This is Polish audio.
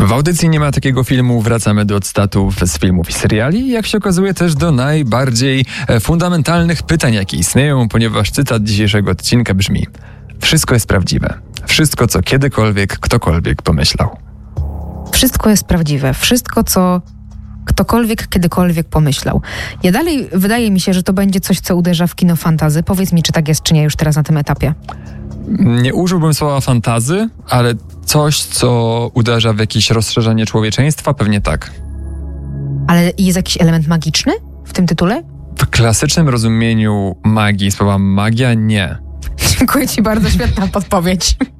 W audycji Nie ma takiego filmu wracamy do cytatów z filmów i seriali, jak się okazuje też do najbardziej fundamentalnych pytań, jakie istnieją, ponieważ cytat dzisiejszego odcinka brzmi: wszystko jest prawdziwe. Wszystko, co kiedykolwiek ktokolwiek pomyślał. Wszystko jest prawdziwe. Wszystko, co ktokolwiek kiedykolwiek pomyślał. Ja dalej wydaje mi się, że to będzie coś, co uderza w kino fantasy. Powiedz mi, czy tak jest, czy nie już teraz na tym etapie. Nie użyłbym słowa fantazy, ale coś, co uderza w jakieś rozszerzenie człowieczeństwa, pewnie tak. Ale jest jakiś element magiczny w tym tytule? W klasycznym rozumieniu magii, słowa magia nie. Dziękuję ci bardzo, świetna podpowiedź.